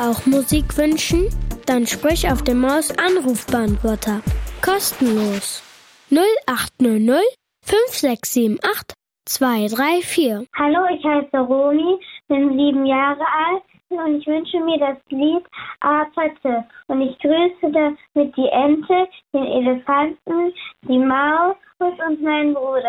auch Musik wünschen? Dann sprich auf dem Maus-Anrufbeantworter. Kostenlos. 0800 5678 234. Hallo, ich heiße Romy, bin 7 Jahre alt und ich wünsche mir das Lied Apate. Und ich grüße damit die Ente, den Elefanten, die Maus und meinen Bruder.